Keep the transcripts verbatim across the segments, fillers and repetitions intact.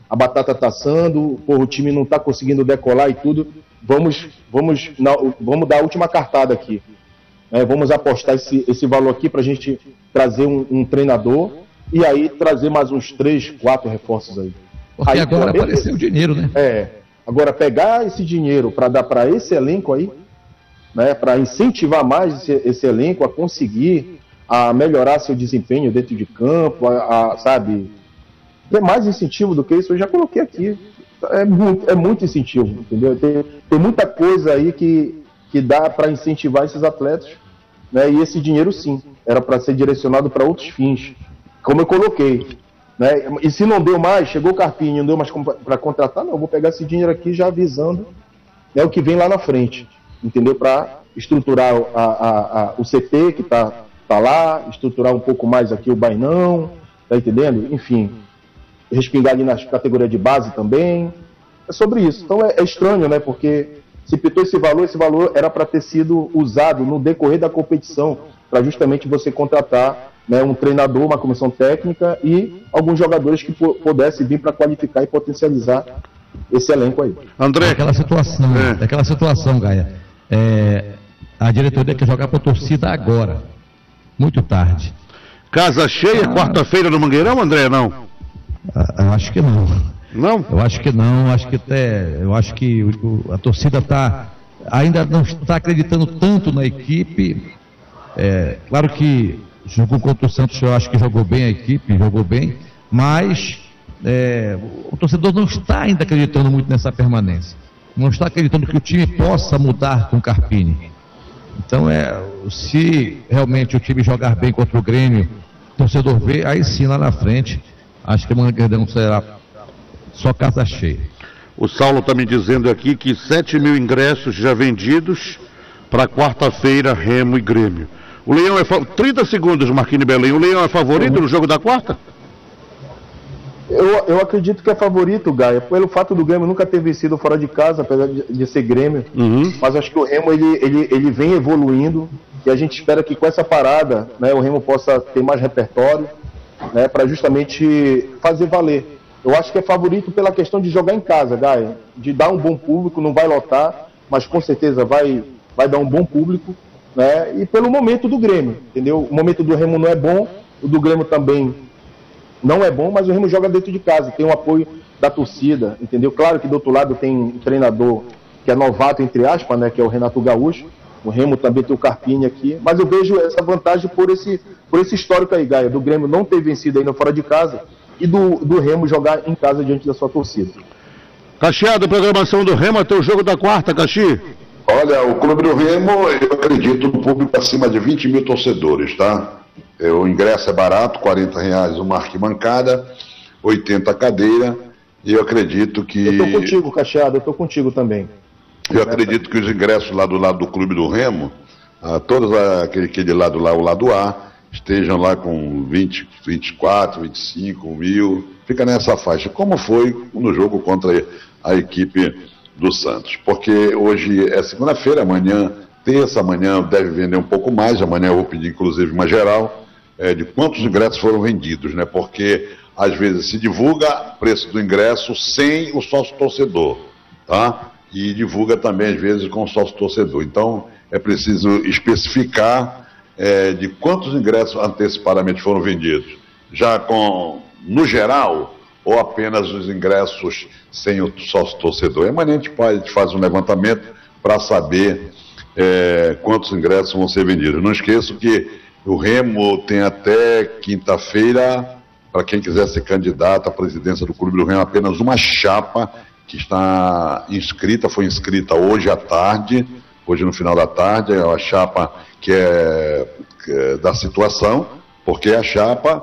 a batata está assando, porra, o time não está conseguindo decolar e tudo, vamos, vamos, na, vamos dar a última cartada aqui. É, vamos apostar esse, esse valor aqui para a gente trazer um, um treinador e aí trazer mais uns três, quatro reforços aí. Porque aí, agora também, apareceu o dinheiro, né? É, agora pegar esse dinheiro para dar para esse elenco aí, né, para incentivar mais esse, esse elenco a conseguir a melhorar seu desempenho dentro de campo, a, a, sabe, ter mais incentivo do que isso, eu já coloquei aqui, é muito, é muito incentivo, entendeu? Tem, tem muita coisa aí que, que dá para incentivar esses atletas, né, e esse dinheiro sim, era para ser direcionado para outros fins, como eu coloquei, né, e se não deu mais, chegou o Carpini, não deu mais para contratar, não, eu vou pegar esse dinheiro aqui já avisando, né, o que vem lá na frente, entendeu? Para estruturar a, a, a, o C T que está tá lá, estruturar um pouco mais aqui o Bainão, tá entendendo? Enfim, respingar ali nas categorias de base também. É sobre isso. Então é, é estranho, né? Porque se pitou esse valor, esse valor era para ter sido usado no decorrer da competição, para justamente você contratar, né, um treinador, uma comissão técnica e alguns jogadores que pudessem vir para qualificar e potencializar esse elenco aí. André, aquela situação, é. aquela situação, Gaia. É, a diretoria quer jogar para a torcida agora, muito tarde. Casa cheia, ah, quarta-feira no Mangueirão, André, não? Eu acho que não. Não? Eu acho que não, acho que até, eu acho que o, a torcida tá, ainda não está acreditando tanto na equipe. É, claro que jogou contra o Santos, eu acho que jogou bem a equipe, jogou bem, mas é, o torcedor não está ainda acreditando muito nessa permanência. Não está acreditando que o time possa mudar com o Carpini. Então, é, se realmente o time jogar bem contra o Grêmio, o torcedor vê, aí sim, lá na frente, acho que o Mangueirão será só casa cheia. O Saulo está me dizendo aqui que sete mil ingressos já vendidos para quarta-feira, Remo e Grêmio. O Leão é... Fa... trinta segundos, Marquinhos Belém. O Leão é favorito uhum. no jogo da quarta? Eu, eu acredito que é favorito, Gaia, pelo fato do Grêmio nunca ter vencido fora de casa, apesar de, de ser Grêmio, uhum. mas acho que o Remo ele, ele, ele vem evoluindo e a gente espera que com essa parada, né, o Remo possa ter mais repertório, né, para justamente fazer valer. Eu acho que é favorito pela questão de jogar em casa, Gaia, de dar um bom público, não vai lotar, mas com certeza vai, vai dar um bom público, né, e pelo momento do Grêmio, entendeu? O momento do Remo não é bom, o do Grêmio também não é bom, mas o Remo joga dentro de casa, tem o apoio da torcida, entendeu? Claro que do outro lado tem um treinador que é novato, entre aspas, né, que é o Renato Gaúcho, o Remo também tem o Carpini aqui, mas eu vejo essa vantagem por esse, por esse histórico aí, Gaia, do Grêmio não ter vencido ainda fora de casa e do, do Remo jogar em casa diante da sua torcida. Caxiado, programação do Remo até o jogo da quarta, Caxi. Olha, o Clube do Remo, eu acredito no público acima de vinte mil torcedores, tá? O ingresso é barato, quarenta reais uma arquibancada, oitenta cadeira, e eu acredito que... Eu estou contigo, Cacheado, eu estou contigo também. Eu acredito que os ingressos lá do lado do Clube do Remo, ah, todos aquele, aquele lado lá, o lado A, estejam lá com vinte, vinte e quatro, vinte e cinco mil, fica nessa faixa, como foi no jogo contra a equipe do Santos. Porque hoje é segunda-feira, amanhã, terça, amanhã deve vender um pouco mais, amanhã eu vou pedir inclusive uma geral, É, de quantos ingressos foram vendidos, né? Porque às vezes se divulga o preço do ingresso sem o sócio torcedor, tá? E divulga também às vezes com o sócio torcedor. Então é preciso especificar é, de quantos ingressos antecipadamente foram vendidos, já com no geral ou apenas os ingressos sem o sócio torcedor. É amanhã a gente, pode, a gente faz um levantamento para saber é, quantos ingressos vão ser vendidos. Não esqueço que o Remo tem até quinta-feira, para quem quiser ser candidato à presidência do Clube do Remo, apenas uma chapa que está inscrita, foi inscrita hoje à tarde, hoje no final da tarde, é uma chapa que é, que é da situação, porque é a chapa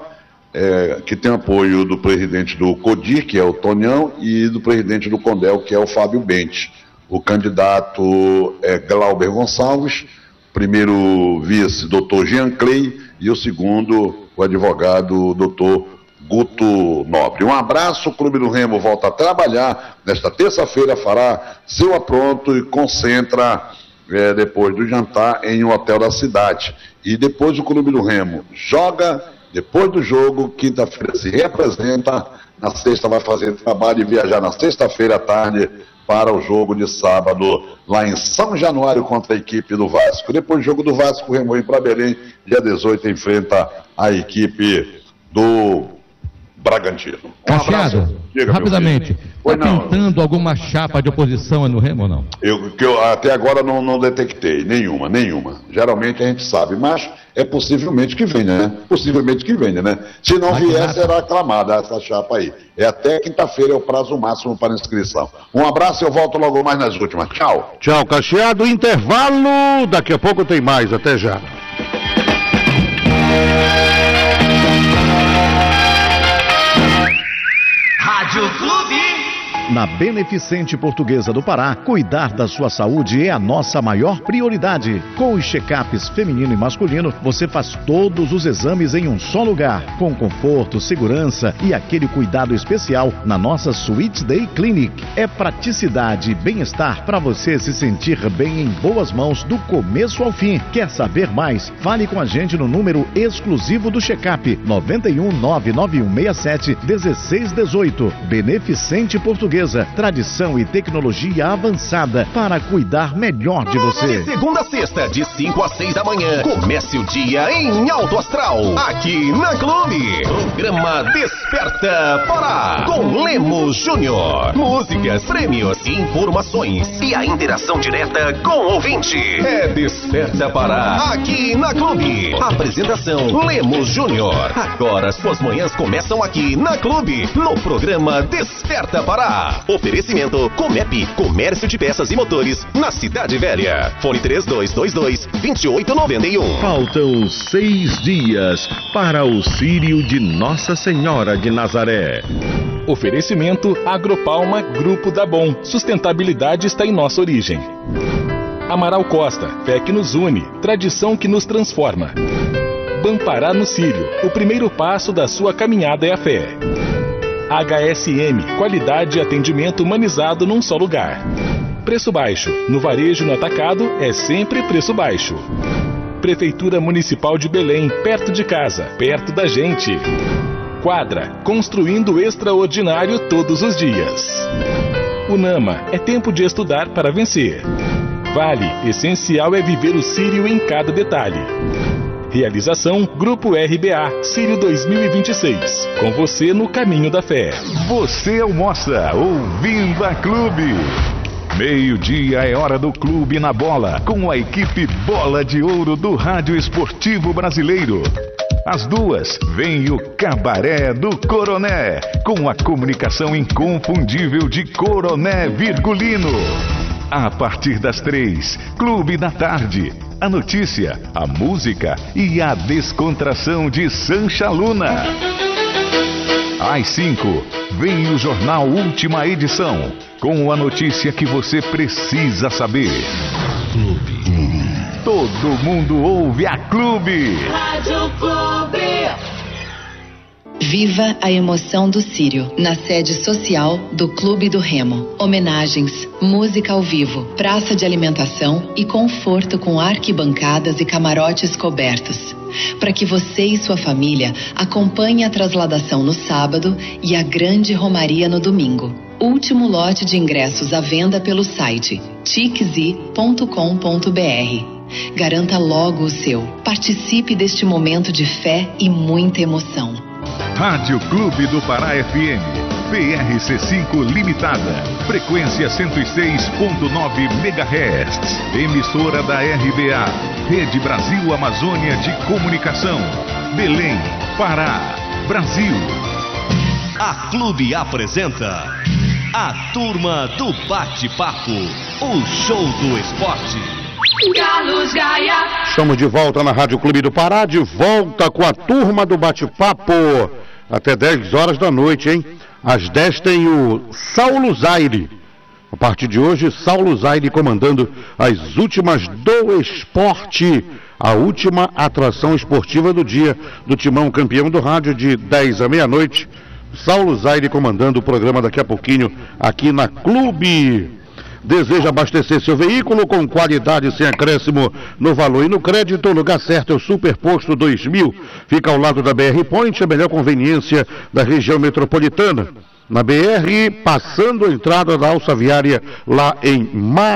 é, que tem apoio do presidente do CODIR, que é o Tonhão, e do presidente do CONDEL, que é o Fábio Bentes. O candidato é Glauber Gonçalves, primeiro vice, doutor Jean Clay, e o segundo, o advogado, doutor Guto Nobre. Um abraço, o Clube do Remo volta a trabalhar nesta terça-feira, fará seu apronto e concentra, é, depois do jantar, em um hotel da cidade. E depois o Clube do Remo joga, depois do jogo, quinta-feira se representa na sexta vai fazer trabalho e viajar na sexta-feira à tarde para o jogo de sábado, lá em São Januário contra a equipe do Vasco. Depois do jogo do Vasco, o Remo vem para Belém, dia dezoito enfrenta a equipe do Bragantino. Um Cacheado, Diga, rapidamente, está tentando alguma chapa de oposição no Remo ou não? Eu, que eu até agora não, não detectei, nenhuma, nenhuma. Geralmente a gente sabe, mas é possivelmente que venha, né? Possivelmente que venha, né? Se não vier, será aclamada essa chapa aí. É até quinta-feira, é o prazo máximo para inscrição. Um abraço e eu volto logo mais nas últimas. Tchau. Tchau, Cacheado. Intervalo, daqui a pouco tem mais. Até já. Rádio Clube. Na Beneficente Portuguesa do Pará, cuidar da sua saúde é a nossa maior prioridade. Com os check-ups feminino e masculino, você faz todos os exames em um só lugar, com conforto, segurança e aquele cuidado especial na nossa Suite Day Clinic. É praticidade e bem-estar para você se sentir bem em boas mãos do começo ao fim. Quer saber mais? Fale com a gente no número exclusivo do check-up nove um nove nove um seis sete um seis um oito. Beneficente Portuguesa. Tradição e tecnologia avançada para cuidar melhor de você. De segunda a sexta, de cinco às seis da manhã, comece o dia em Alto Astral, aqui na Clube. Programa Desperta Pará, com Lemos Júnior. Músicas, prêmios, informações e a interação direta com o ouvinte. É Desperta Pará, aqui na Clube. Apresentação Lemos Júnior. Agora suas manhãs começam aqui na Clube, no programa Desperta Pará. Oferecimento Comep, Comércio de Peças e Motores, na Cidade Velha. Fone três dois dois dois, dois oito nove um. Faltam seis dias para o Círio de Nossa Senhora de Nazaré. Oferecimento Agropalma Grupo da Bom. Sustentabilidade está em nossa origem. Amaral Costa, fé que nos une, tradição que nos transforma. Bampará no Círio, o primeiro passo da sua caminhada é a fé. H S M, qualidade e atendimento humanizado num só lugar. Preço baixo, no varejo e no atacado é sempre preço baixo. Prefeitura Municipal de Belém, perto de casa, perto da gente. Quadra, construindo o extraordinário todos os dias. Unama, é tempo de estudar para vencer. Vale, essencial é viver o Círio em cada detalhe. Realização Grupo R B A, Círio dois mil e vinte e seis. Com você no caminho da fé. Você almoça ouvindo a Clube. Meio-dia é hora do Clube na Bola, com a equipe Bola de Ouro do Rádio Esportivo Brasileiro. Às duas, vem o Cabaré do Coroné, com a comunicação inconfundível de Coroné Virgulino. A partir das três, Clube da Tarde. A notícia, a música e a descontração de Sancha Luna. Às cinco, vem o Jornal Última Edição, com a notícia que você precisa saber. Clube. Todo mundo ouve a Clube. Rádio Clube. Viva a emoção do Círio, na sede social do Clube do Remo. Homenagens, música ao vivo, praça de alimentação e conforto com arquibancadas e camarotes cobertos. Para que você e sua família acompanhem a trasladação no sábado e a grande romaria no domingo. Último lote de ingressos à venda pelo site tixi ponto com ponto br. Garanta logo o seu. Participe deste momento de fé e muita emoção. Rádio Clube do Pará F M, P R C cinco Limitada, frequência cento e seis ponto nove megahertz, emissora da R B A, Rede Brasil Amazônia de Comunicação, Belém, Pará, Brasil. A Clube apresenta a Turma do Bate-Papo, o show do esporte. Carlos Gaia. Estamos de volta na Rádio Clube do Pará, de volta com a Turma do Bate-Papo, até dez horas da noite, hein? Às dez tem o Saulo Zaire. A partir de hoje, Saulo Zaire comandando as últimas do esporte, a última atração esportiva do dia do Timão Campeão do Rádio, de dez à meia-noite. Saulo Zaire comandando o programa daqui a pouquinho aqui na Clube. Deseja abastecer seu veículo com qualidade sem acréscimo no valor e no crédito? O lugar certo é o Superposto dois mil. Fica ao lado da B R Point, a melhor conveniência da região metropolitana. Na B R, passando a entrada da alça viária lá em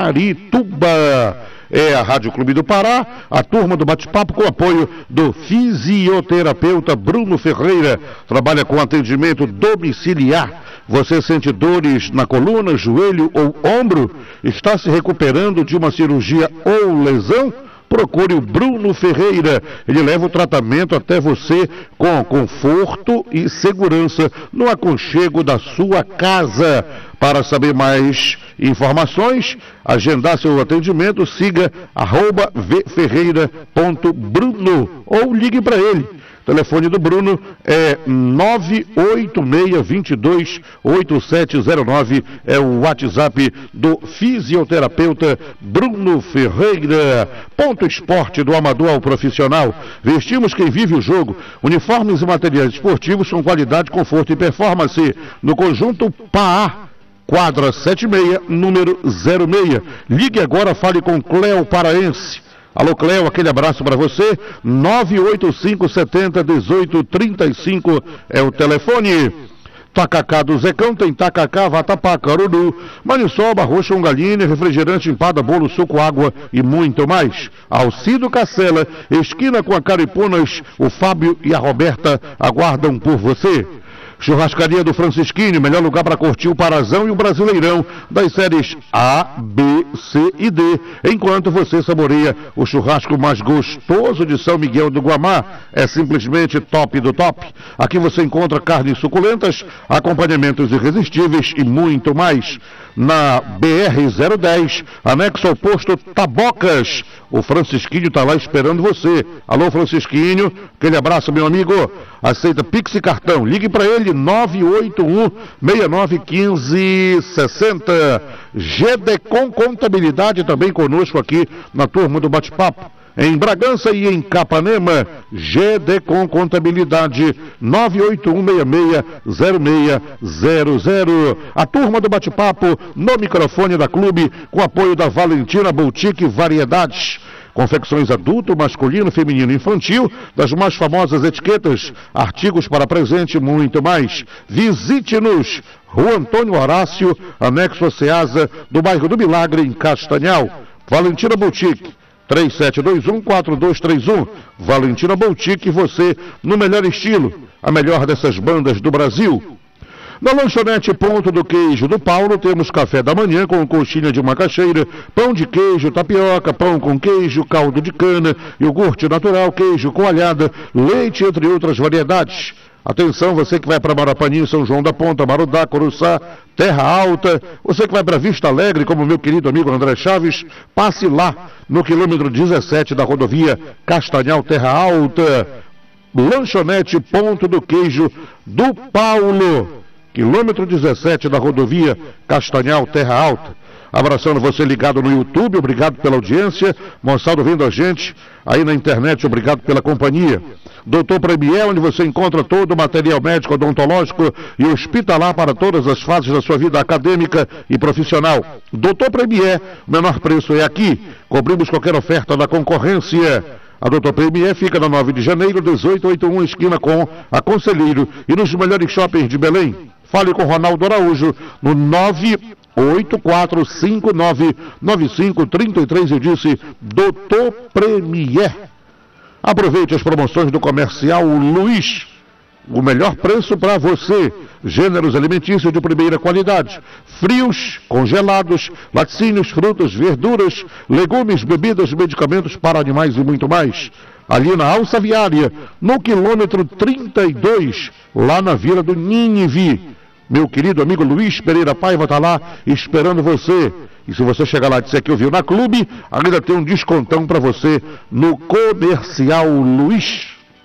Marituba. É a Rádio Clube do Pará, a turma do bate-papo com apoio do fisioterapeuta Bruno Ferreira. Trabalha com atendimento domiciliar. Você sente dores na coluna, joelho ou ombro? Está se recuperando de uma cirurgia ou lesão? Procure o Bruno Ferreira. Ele leva o tratamento até você com conforto e segurança no aconchego da sua casa. Para saber mais informações, agendar seu atendimento, siga arroba vferreira ponto bruno ou ligue para ele. O telefone do Bruno é nove oito seis, dois dois, oito sete zero nove, é o WhatsApp do fisioterapeuta Bruno Ferreira. Ponto Esporte, do amador ao profissional. Vestimos quem vive o jogo. Uniformes e materiais esportivos com qualidade, conforto e performance. No conjunto P A A. Quadra setenta e seis, número zero seis. Ligue agora, fale com Cléo Paraense. Alô, Cléo, aquele abraço para você. nove oito cinco sete zero, um oito três cinco é o telefone. Tacacá do Zecão tem tacacá, vatapá, caruru, maniçoba, arroz com galinha, refrigerante, empada, bolo, suco, água e muito mais. Alcido Cacela, esquina com a Caripunas, o Fábio e a Roberta aguardam por você. Churrascaria do Francisquinho, melhor lugar para curtir o Parazão e o Brasileirão das séries A, B, C e D, enquanto você saboreia o churrasco mais gostoso de São Miguel do Guamá. É simplesmente top do top. Aqui você encontra carnes suculentas, acompanhamentos irresistíveis e muito mais. Na B R zero dez, anexo ao posto Tabocas. O Francisquinho está lá esperando você. Alô, Francisquinho, aquele abraço, meu amigo. Aceita Pix e cartão. Ligue para ele, nove oito um, seis nove um cinco, seis zero. G D Com Contabilidade também conosco aqui na turma do bate-papo. Em Bragança e em Capanema, G D Com Contabilidade, nove oito um seis seis zero seis zero zero. A turma do bate-papo no microfone da Clube, com apoio da Valentina Boutique Variedades. Confecções adulto, masculino, feminino e infantil, das mais famosas etiquetas, artigos para presente e muito mais. Visite-nos, Rua Antônio Horácio, anexo a Ceasa, do bairro do Milagre, em Castanhal. Valentina Boutique, três sete dois um, quatro dois três um. Valentina Boutique, você no melhor estilo, a melhor dessas bandas do Brasil. Na lanchonete Ponto do Queijo do Paulo, temos café da manhã com coxinha de macaxeira, pão de queijo, tapioca, pão com queijo, caldo de cana, iogurte natural, queijo coalhada, leite, entre outras variedades. Atenção, você que vai para Marapanim, São João da Ponta, Marudá, Coruçá, Terra Alta, você que vai para Vista Alegre, como meu querido amigo André Chaves, passe lá no quilômetro dezessete da rodovia Castanhal Terra Alta. Lanchonete Ponto do Queijo do Paulo, quilômetro dezessete da rodovia Castanhal Terra Alta. Abraçando você ligado no YouTube, obrigado pela audiência. Moçada vendo a gente aí na internet, obrigado pela companhia. Doutor Premier, onde você encontra todo o material médico, odontológico e hospitalar para todas as fases da sua vida acadêmica e profissional. Doutor Premier, o menor preço é aqui. Cobrimos qualquer oferta da concorrência. A Doutor Premier fica na nove de janeiro, dezoito oitenta e um, esquina com a Conselheiro, e nos melhores shoppings de Belém. Fale com Ronaldo Araújo no nove oito quatro cinco nove nove cinco três três. Eu disse Doutor Premier. Aproveite as promoções do Comercial Luiz. O melhor preço para você. Gêneros alimentícios de primeira qualidade. Frios, congelados, laticínios, frutas, verduras, legumes, bebidas, medicamentos para animais e muito mais. Ali na Alça Viária, no quilômetro trinta e dois, lá na Vila do Nínive. Meu querido amigo Luiz Pereira Paiva está lá esperando você. E se você chegar lá e disser que ouviu na Clube, ainda tem um descontão para você no Comercial Luiz.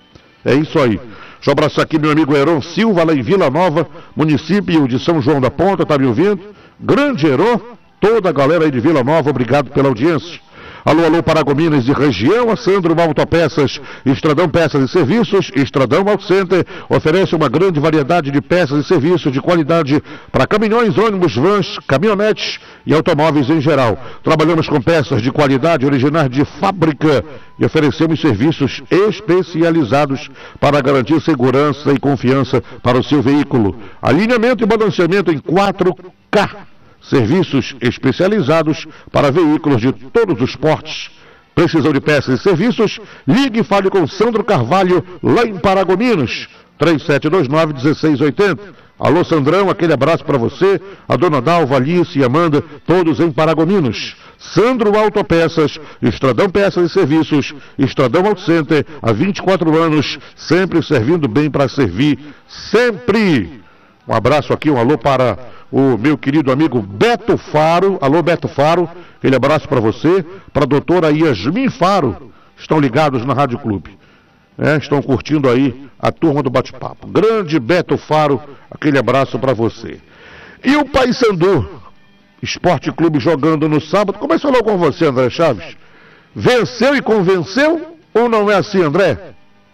É isso aí. Deixa eu abraçar aqui meu amigo Heron Silva, lá em Vila Nova, município de São João da Ponta, tá me ouvindo? Grande Heron, toda a galera aí de Vila Nova, obrigado pela audiência. Alô, alô, Paragominas e região, a Sandro Autopeças, Estradão Peças e Serviços, Estradão Auto Center, oferece uma grande variedade de peças e serviços de qualidade para caminhões, ônibus, vans, caminhonetes e automóveis em geral. Trabalhamos com peças de qualidade originais de fábrica e oferecemos serviços especializados para garantir segurança e confiança para o seu veículo. Alinhamento e balanceamento em quatro K. Serviços especializados para veículos de todos os portes. Precisão de peças e serviços? Ligue e fale com Sandro Carvalho, lá em Paragominas, três sete dois nove, um seis oito zero. Alô, Sandrão, aquele abraço para você, a dona Dalva, Alice e Amanda, todos em Paragominas. Sandro Autopeças, Estradão Peças e Serviços, Estradão Auto Center, há vinte e quatro anos, sempre servindo bem para servir, sempre. Um abraço aqui, um alô para o meu querido amigo Beto Faro. Alô, Beto Faro, aquele abraço para você, para a doutora Yasmin Faro, estão ligados na Rádio Clube. É, estão curtindo aí a turma do bate-papo. Grande Beto Faro, aquele abraço para você. E o Paysandu Esporte Clube jogando no sábado, começou logo com você, André Chaves. Venceu e convenceu ou não é assim, André?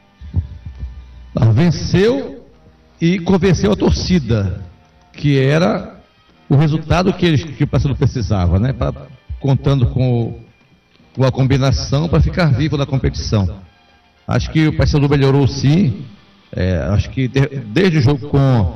Venceu e convenceu a torcida, que era o resultado que, eles, que o Paysandu precisava, né? Pra, contando com, com a combinação para ficar vivo na competição. Acho que o Paysandu melhorou sim. É, acho que de, desde o jogo com,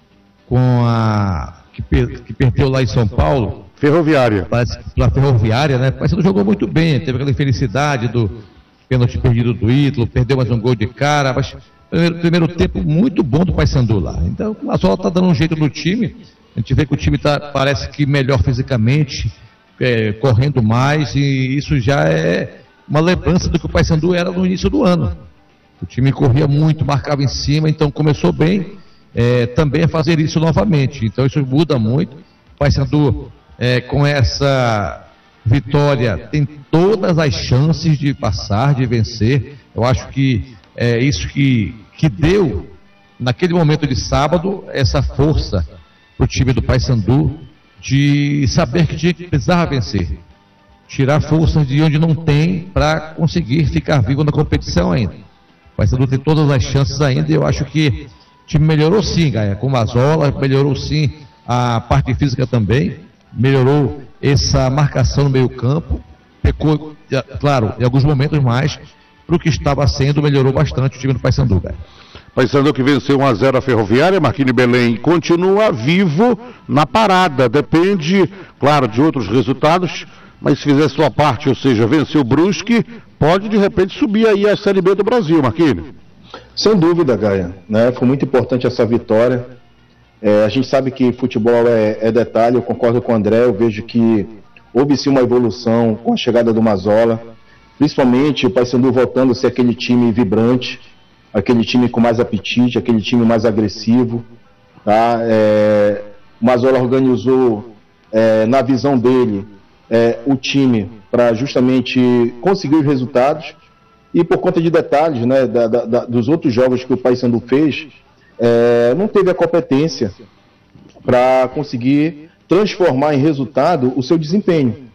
com a que, per, que perdeu lá em São Paulo, Ferroviária, para Ferroviária, né? O Paysandu jogou muito bem, teve aquela infelicidade do pênalti perdido do Ítalo, perdeu mais um gol de cara, mas primeiro, primeiro tempo muito bom do Paysandu lá. Então o Mazola está dando um jeito no time. A gente vê que o time tá, parece que melhor fisicamente, é, correndo mais, e isso já é uma lembrança do que o Paysandu era no início do ano. O time corria muito, marcava em cima, então começou bem é, também a fazer isso novamente. Então isso muda muito. O Paysandu, é, com essa vitória, tem todas as chances de passar, de vencer. Eu acho que é isso que, que deu, naquele momento de sábado, essa força para o time do Paysandu de saber que tinha que precisar vencer. Tirar forças de onde não tem para conseguir ficar vivo na competição ainda. O Paysandu tem todas as chances ainda, e eu acho que o time melhorou sim, Gaia, com o Mazola, melhorou sim a parte física também, melhorou essa marcação no meio campo, pecou, claro, em alguns momentos mais, para o que estava sendo, melhorou bastante o time do Paysandu, Gaia. Paysandu que venceu um a zero a Ferroviária, Marquinhos Belém continua vivo na parada, depende, claro, de outros resultados, mas se fizer sua parte, ou seja, venceu o Brusque, pode de repente subir aí a Série B do Brasil, Marquinhos. Sem dúvida, Gaia, né? Foi muito importante essa vitória. É, a gente sabe que futebol é, é detalhe, eu concordo com o André, eu vejo que houve sim uma evolução com a chegada do Mazola, principalmente o Paysandu voltando a ser aquele time vibrante, aquele time com mais apetite, aquele time mais agressivo. Tá? É, o Mazola organizou, é, na visão dele, é, o time para justamente conseguir os resultados, e por conta de detalhes, né, da, da, dos outros jogos que o Paysandu fez, é, não teve a competência para conseguir transformar em resultado o seu desempenho.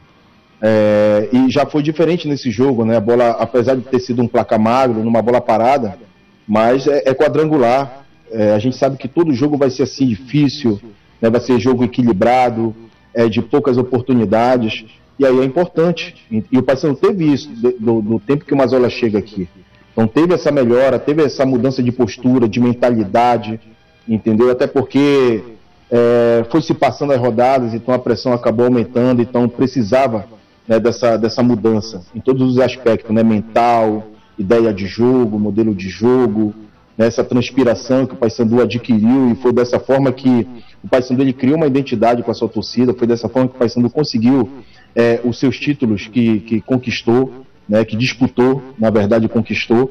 É, e já foi diferente nesse jogo, né? A bola, apesar de ter sido um placar magro, numa bola parada, mas é, é quadrangular. É, a gente sabe que todo jogo vai ser assim difícil, né? Vai ser jogo equilibrado, é, de poucas oportunidades, e aí é importante. E, e o Paysandu teve isso do, do tempo que o Mazola chega aqui. Então teve essa melhora, teve essa mudança de postura, de mentalidade, entendeu? Até porque é, foi se passando as rodadas, então a pressão acabou aumentando, então precisava, né, dessa, dessa mudança em todos os aspectos, né? Mental, ideia de jogo, modelo de jogo, né? Essa transpiração que o Paysandu adquiriu, e foi dessa forma que o Paysandu ele criou uma identidade com a sua torcida, foi dessa forma que o Paysandu conseguiu é, os seus títulos que, que conquistou, né, que disputou, na verdade conquistou,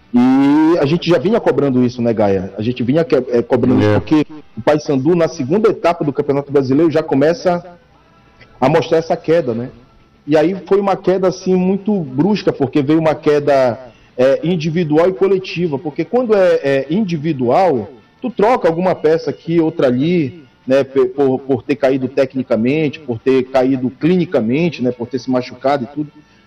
e a gente já vinha cobrando isso, né, Gaia? A gente vinha que, é, cobrando é. isso porque o Paysandu, na segunda etapa do Campeonato Brasileiro, já começa a mostrar essa queda, né? E aí foi uma queda, assim, muito brusca, porque veio uma queda é, individual e coletiva, porque quando é, é individual, tu troca alguma peça aqui, outra ali, né, por, por ter caído tecnicamente, por ter caído clinicamente, né, por ter se machucado e tudo.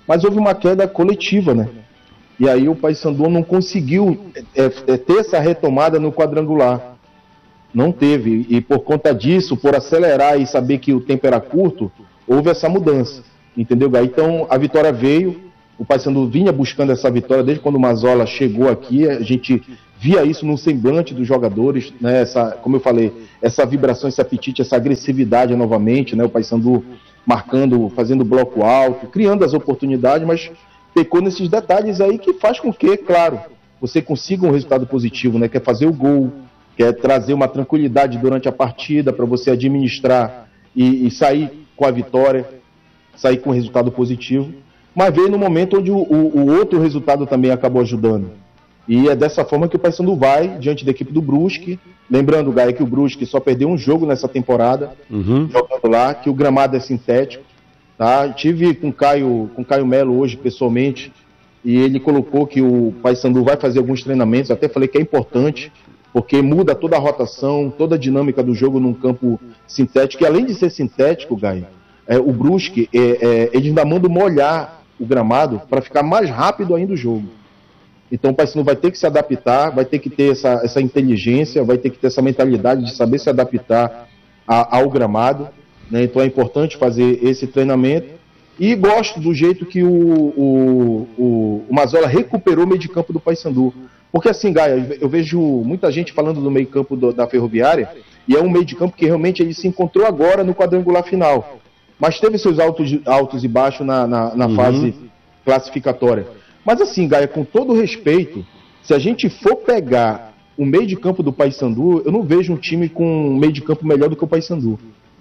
mas houve uma queda coletiva, né? E aí o Paysandu não conseguiu é, é, ter essa retomada no quadrangular. Não teve. E por conta disso, por acelerar e saber que o tempo era curto, houve essa mudança. Entendeu, Gai? Então a vitória veio, o Paysandu vinha buscando essa vitória desde quando o Mazola chegou aqui, a gente via isso no semblante dos jogadores, né? Essa, como eu falei, essa vibração, esse apetite, essa agressividade novamente, né? O Paysandu marcando, fazendo bloco alto, criando as oportunidades, mas pecou nesses detalhes aí que faz com que, claro, você consiga um resultado positivo, né? Quer fazer o gol, quer trazer uma tranquilidade durante a partida para você administrar e, e sair com a vitória, sair com um resultado positivo, mas veio no momento onde o, o, o outro resultado também acabou ajudando. E é dessa forma que o Paysandu vai diante da equipe do Brusque. Lembrando, Gaia, que o Brusque só perdeu um jogo nessa temporada, uhum. jogando lá, que o gramado é sintético. Tá? Tive com o Caio, com Caio Melo hoje, pessoalmente, e ele colocou que o Paysandu vai fazer alguns treinamentos. Até falei que é importante, porque muda toda a rotação, toda a dinâmica do jogo num campo sintético. E além de ser sintético, Gaia, é, o Brusque, é, é, eles ainda mandam molhar o gramado para ficar mais rápido ainda o jogo. Então o Paysandu vai ter que se adaptar, vai ter que ter essa, essa inteligência, vai ter que ter essa mentalidade de saber se adaptar a, ao gramado, né? Então é importante fazer esse treinamento. E gosto do jeito que o, o, o, o Mazola recuperou o meio de campo do Paysandu. Porque assim, Gaia, eu vejo muita gente falando do meio campo do, da Ferroviária, e é um meio de campo que realmente ele se encontrou agora no quadrangular final. Mas teve seus altos, altos e baixos na, na, na uhum. fase classificatória. Mas assim, Gaia, com todo respeito, se a gente for pegar o meio de campo do Paysandu, eu não vejo um time com um meio de campo melhor do que o Paysandu.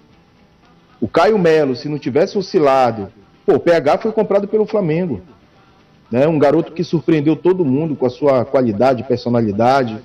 O Caio Melo, se não tivesse oscilado, pô, o P H foi comprado pelo Flamengo, né? Um garoto que surpreendeu todo mundo com a sua qualidade, personalidade,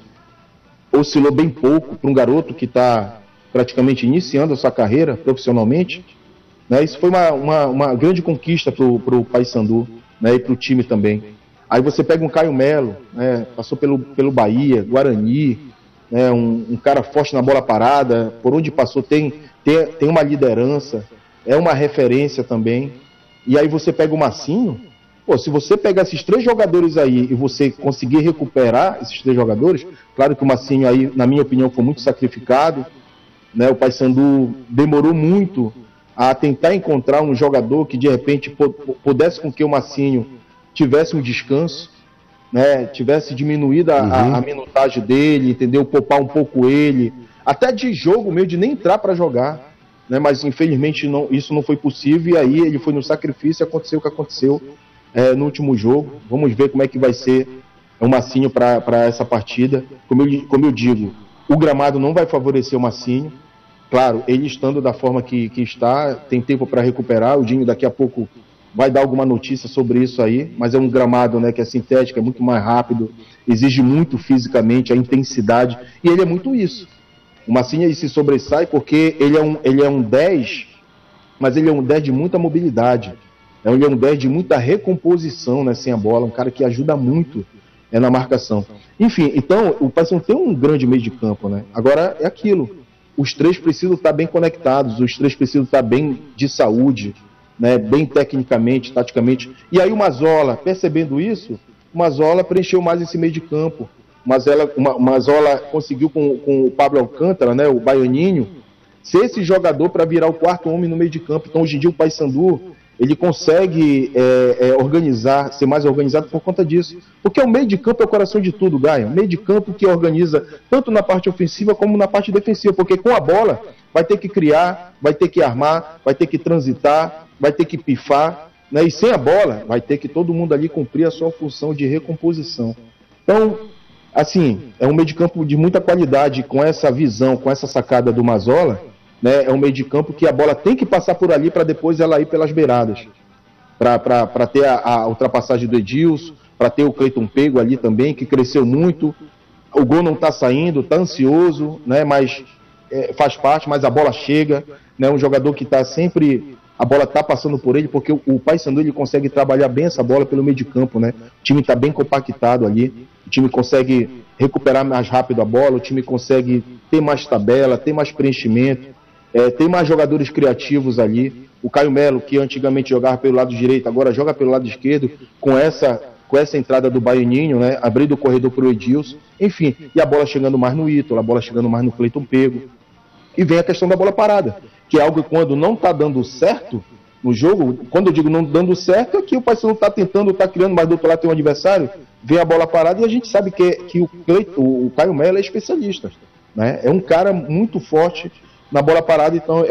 oscilou bem pouco para um garoto que está praticamente iniciando a sua carreira profissionalmente, né? Isso foi uma, uma, uma grande conquista para o Paysandu, né, e para o time também. Aí você pega um Caio Melo, né, passou pelo, pelo Bahia, Guarani, né, um, um cara forte na bola parada, por onde passou tem, tem, tem uma liderança, é uma referência também. E aí você pega o Massinho, pô, se você pegar esses três jogadores aí e você conseguir recuperar esses três jogadores, claro que o Massinho aí, na minha opinião, foi muito sacrificado, né, o Paysandu demorou muito a tentar encontrar um jogador que de repente pudesse com que o Massinho tivesse um descanso, né, tivesse diminuído a, uhum. a, a minutagem dele, entendeu? Poupar um pouco ele, até de jogo meio de nem entrar para jogar, né, mas infelizmente não, isso não foi possível, e aí ele foi no sacrifício e aconteceu o que aconteceu é, no último jogo. Vamos ver como é que vai ser o Massinho para essa partida. Como eu, como eu digo, o gramado não vai favorecer o Massinho. Claro, ele estando da forma que, que está, tem tempo para recuperar. O Dinho daqui a pouco vai dar alguma notícia sobre isso aí, mas é um gramado, né, que é sintético, é muito mais rápido, exige muito fisicamente a intensidade, e ele é muito isso. O Massinho ele se sobressai porque ele é um, ele é um dez, mas ele é um dez de muita mobilidade, ele é um dez de muita recomposição, né, sem a bola, um cara que ajuda muito é, na marcação. Enfim, então o Paysandu tem um grande meio de campo, né? Agora é aquilo. Os três precisam estar bem conectados, os três precisam estar bem de saúde, né, bem tecnicamente, taticamente. E aí o Mazola, percebendo isso, o Mazola preencheu mais esse meio de campo. O Mazola, o Mazola conseguiu com, com o Pablo Alcântara, né, o baianinho, ser esse jogador para virar o quarto homem no meio de campo. Então hoje em dia o Paysandu, ele consegue é, é, organizar, ser mais organizado por conta disso. Porque o meio de campo é o coração de tudo, Gaia. O meio de campo que organiza tanto na parte ofensiva como na parte defensiva. Porque com a bola vai ter que criar, vai ter que armar, vai ter que transitar, vai ter que pifar, né? E sem a bola vai ter que todo mundo ali cumprir a sua função de recomposição. Então, assim, é um meio de campo de muita qualidade, com essa visão, com essa sacada do Mazola, né? É um meio de campo que a bola tem que passar por ali para depois ela ir pelas beiradas, para ter a, a ultrapassagem do Edilson, para ter o Cleiton Pego ali também, que cresceu muito. O gol não está saindo, está ansioso, né? Mas é, faz parte, mas a bola chega, né? Um jogador que está sempre, a bola está passando por ele, porque o, o Paysandu ele consegue trabalhar bem essa bola pelo meio de campo, né? O time está bem compactado ali, o time consegue recuperar mais rápido a bola, o time consegue ter mais tabela, ter mais preenchimento. É, tem mais jogadores criativos ali. O Caio Melo, que antigamente jogava pelo lado direito, agora joga pelo lado esquerdo, com essa, com essa entrada do Baianinho, né, abrindo o corredor para o Edilson. Enfim, e a bola chegando mais no Ítalo, a bola chegando mais no Cleiton Pego. E vem a questão da bola parada, que é algo que quando não está dando certo no jogo, quando eu digo não dando certo, é que o Paysandu está tentando, está criando, mas do outro lado tem um adversário, vem a bola parada e a gente sabe que, que o, Cleiton, o Caio Melo é especialista. Né? É um cara muito forte na bola parada, então